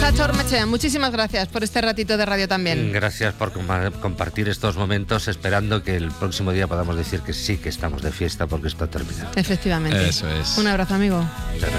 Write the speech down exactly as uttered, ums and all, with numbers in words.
Nacho Ormechea, muchísimas gracias por este ratito de radio también. Gracias por com- compartir estos momentos, esperando que el próximo día podamos decir que sí que estamos de fiesta porque esto ha terminado. Efectivamente. Eso es. Un abrazo, amigo. Muchas gracias.